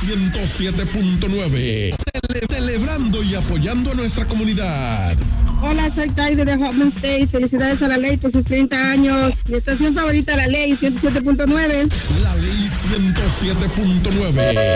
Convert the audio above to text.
107.9. Celebrando y apoyando a nuestra comunidad. Hola, soy Taide de Hoffman State. Felicidades a La Ley por sus 30 años. Mi estación favorita, La Ley 107.9. La Ley 107.9.